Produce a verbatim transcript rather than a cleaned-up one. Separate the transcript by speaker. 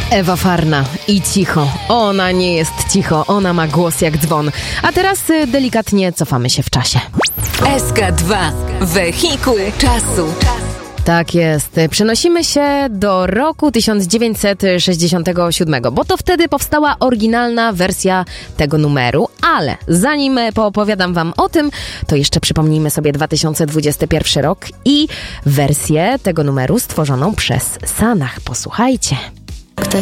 Speaker 1: Ewa Farna i cicho. Ona nie jest cicho, ona ma głos jak dzwon. A teraz y, delikatnie cofamy się w czasie.
Speaker 2: S K dwa. Wehikuł czasu.
Speaker 1: Tak jest. Przenosimy się do roku tysiąc dziewięćset sześćdziesiątego siódmego, bo to wtedy powstała oryginalna wersja tego numeru, ale zanim poopowiadam wam o tym, to jeszcze przypomnijmy sobie dwa tysiące dwudziesty pierwszy rok i wersję tego numeru stworzoną przez Sanach. Posłuchajcie.